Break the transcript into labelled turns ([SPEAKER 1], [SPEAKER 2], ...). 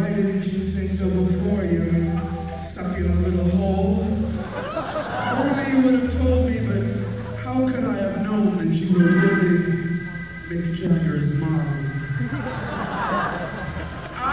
[SPEAKER 1] why didn't you say so before? You're stuck in a little hole. Only you would have told me, but how could I have known that you were really Mick Jagger's mom?